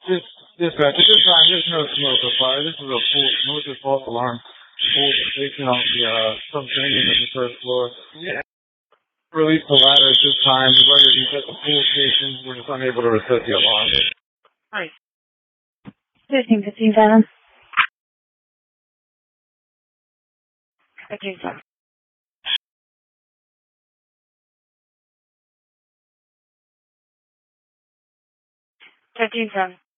This dispatch, at this time, there's no smoke or fire. This is a full, malicious false alarm. Full station on the, subterranean of the first floor. Yeah. Release the ladder at this time. We've already reset the full station. We're just unable to reset the alarm. Hi. 15:57. 15:57. 15:57.